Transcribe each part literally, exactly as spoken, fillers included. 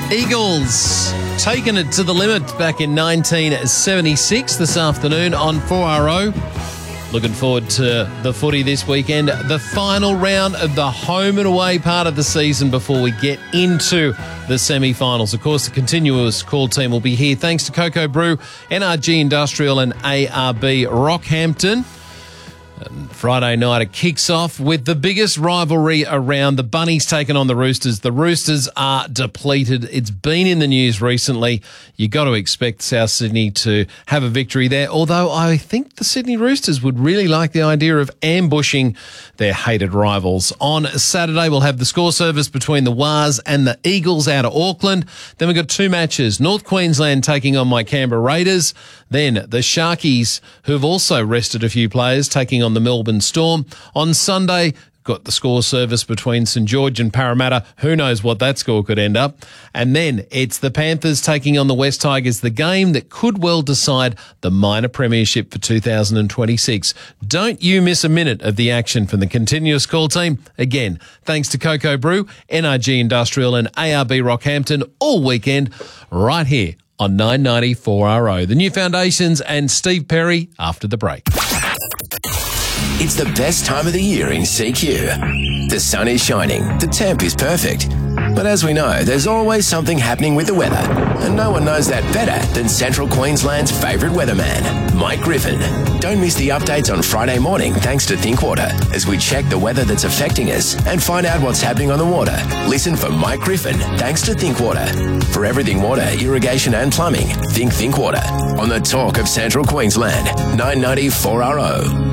Eagles taking it to the limit back in nineteen seventy-six this afternoon on four R O. Looking forward to the footy this weekend. The final round of the home and away part of the season before we get into the semi-finals. Of course, the continuous call team will be here thanks to Cocoa Brew, N R G Industrial and A R B Rockhampton. And Friday night, it kicks off with the biggest rivalry around. The Bunnies taking on the Roosters. The Roosters are depleted. It's been in the news recently. You got to expect South Sydney to have a victory there, although I think the Sydney Roosters would really like the idea of ambushing their hated rivals. On Saturday, we'll have the score service between the Wars and the Eagles out of Auckland. Then we've got two matches. North Queensland taking on my Canberra Raiders. Then the Sharkies, who've also rested a few players, taking on the Melbourne Storm. On Sunday, got the score service between St George and Parramatta. Who knows what that score could end up. And then it's the Panthers taking on the West Tigers, the game that could well decide the minor premiership for two thousand twenty-six. Don't you miss a minute of the action from the continuous call team. Again, thanks to Cocoa Brew, N R G Industrial and A R B Rockhampton all weekend right here on nine ninety four R O. The New Foundations and Steve Perry after the break. It's the best time of the year in C Q. The sun is shining, the temp is perfect. But as we know, there's always something happening with the weather, and no one knows that better than Central Queensland's favourite weatherman, Mike Griffin. Don't miss the updates on Friday morning thanks to Thinkwater as we check the weather that's affecting us and find out what's happening on the water. Listen for Mike Griffin thanks to Thinkwater. For everything water, irrigation and plumbing, think Thinkwater. On the talk of Central Queensland, nine ninety four R O.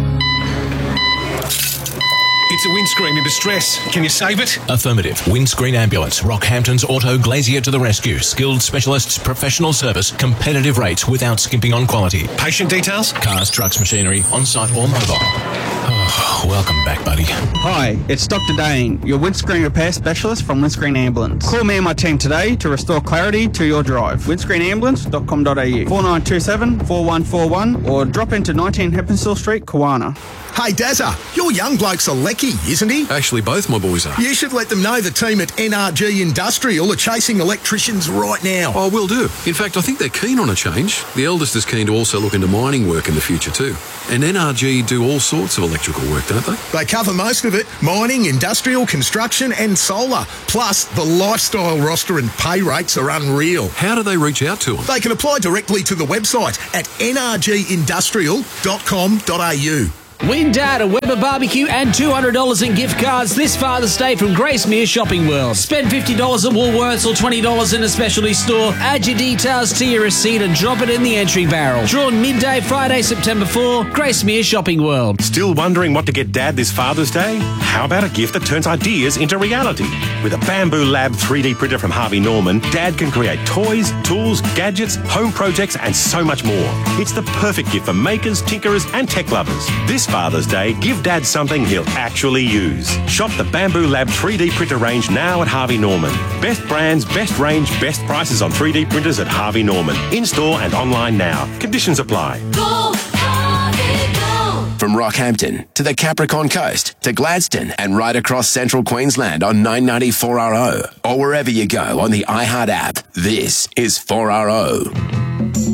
It's a windscreen in distress. Can you save it? Affirmative. Windscreen Ambulance. Rockhampton's Auto Glazier to the rescue. Skilled specialists, professional service, competitive rates without skimping on quality. Patient details? Cars, trucks, machinery, on-site or mobile. Oh, welcome back, buddy. Hi, it's Doctor Dane, your windscreen repair specialist from Windscreen Ambulance. Call me and my team today to restore clarity to your drive. windscreen ambulance dot com dot a u, four nine two seven, four one four one, or drop into nineteen Heppenstall Street, Kawana. Hey, Dazza, your young bloke's a lecky, isn't he? Actually, both my boys are. You should let them know the team at N R G Industrial are chasing electricians right now. Oh, will do. In fact, I think they're keen on a change. The eldest is keen to also look into mining work in the future too. And N R G do all sorts of electrical work, don't they? They cover most of it. Mining, industrial, construction and solar. Plus, the lifestyle roster and pay rates are unreal. How do they reach out to them? They can apply directly to the website at n r g industrial dot com dot a u. Win Dad a Weber barbecue and two hundred dollars in gift cards this Father's Day from Gracemere Shopping World. Spend fifty dollars at Woolworths or twenty dollars in a specialty store. Add your details to your receipt and drop it in the entry barrel. Drawn midday Friday, September fourth. Gracemere Shopping World. Still wondering what to get Dad this Father's Day? How about a gift that turns ideas into reality? With a Bamboo Lab three D printer from Harvey Norman, Dad can create toys, tools, gadgets, home projects and so much more. It's the perfect gift for makers, tinkerers and tech lovers. This Father's Day, give Dad something he'll actually use. Shop the Bamboo Lab three D printer range now at Harvey Norman. Best brands, best range, best prices on three D printers at Harvey Norman. In-store and online now. Conditions apply. Go, Harvey, go. From Rockhampton to the Capricorn Coast to Gladstone and right across Central Queensland on nine ninety four R O or wherever you go on the iHeart app. This is four R O.